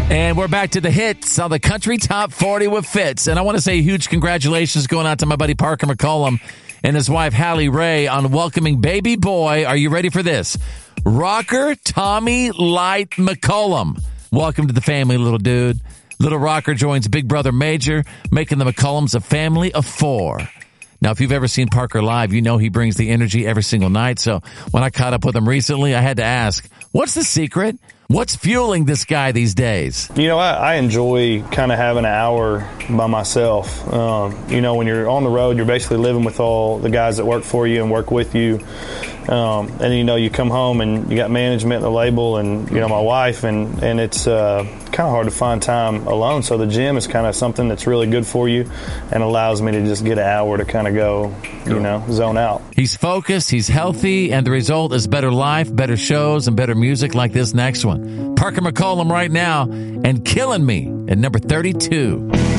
And we're back to the hits on the Country Top 40 with Fitz. And I want to say huge congratulations going out to my buddy Parker McCollum and his wife Hallie Ray on welcoming baby boy. Are you ready for this? Rocker Tommy Light McCollum. Welcome to the family, little dude. Little Rocker joins Big Brother Major, making the McCollums a family of 4. Now, if you've ever seen Parker live, you know he brings the energy every single night. So when I caught up with him recently, I had to ask, what's the secret? What's fueling this guy these days? You know, I enjoy kind of having an hour by myself. You know, when you're on the road, you're basically living with all the guys that work for you and work with you. And, you know, you come home and you got management, the label, and, you know, my wife, and it's kind of hard to find time alone. So the gym is kind of something that's really good for you and allows me to just get an hour to kind of go, you know, zone out. He's focused, he's healthy, and the result is better life, better shows, and better music like this next one. Parker McCollum right now and killing me at number 32.